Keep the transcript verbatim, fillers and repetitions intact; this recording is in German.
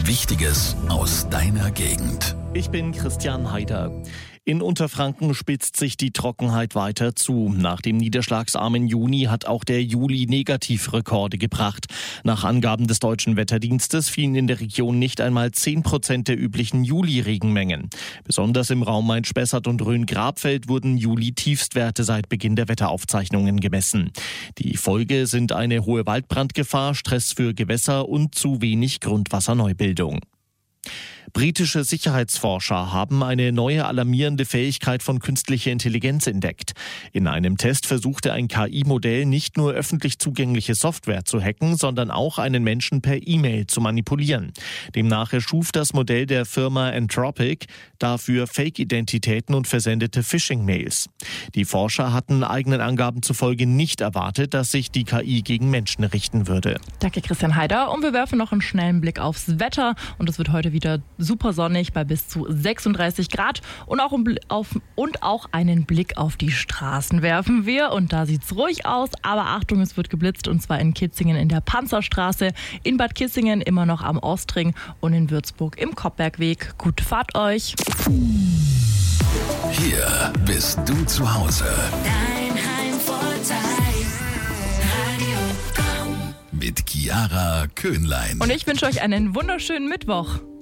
Wichtiges aus deiner Gegend. Ich bin Christian Haider. In Unterfranken spitzt sich die Trockenheit weiter zu. Nach dem niederschlagsarmen Juni hat auch der Juli Negativrekorde gebracht. Nach Angaben des Deutschen Wetterdienstes fielen in der Region nicht einmal zehn Prozent der üblichen Juli-Regenmengen. Besonders im Raum Main-Spessart und Rhön-Grabfeld wurden Juli-Tiefstwerte seit Beginn der Wetteraufzeichnungen gemessen. Die Folge sind eine hohe Waldbrandgefahr, Stress für Gewässer und zu wenig Grundwasserneubildung. Britische Sicherheitsforscher haben eine neue alarmierende Fähigkeit von künstlicher Intelligenz entdeckt. In einem Test versuchte ein K I-Modell nicht nur öffentlich zugängliche Software zu hacken, sondern auch einen Menschen per E-Mail zu manipulieren. Demnach erschuf das Modell der Firma Anthropic dafür Fake-Identitäten und versendete Phishing-Mails. Die Forscher hatten eigenen Angaben zufolge nicht erwartet, dass sich die K I gegen Menschen richten würde. Danke, Christian Haider. Und wir werfen noch einen schnellen Blick aufs Wetter. Und es wird heute wieder super sonnig bei bis zu sechsunddreißig Grad. Und auch, auf, und auch einen Blick auf die Straßen werfen wir. Und da sieht es ruhig aus. Aber Achtung, es wird geblitzt. Und zwar in Kitzingen in der Panzerstraße, in Bad Kissingen immer noch am Ostring und in Würzburg im Koppbergweg. Gute Fahrt euch. Hier bist du zu Hause. Dein Heimvorteil. Radio Komm. Mit Chiara Köhnlein. Und ich wünsche euch einen wunderschönen Mittwoch.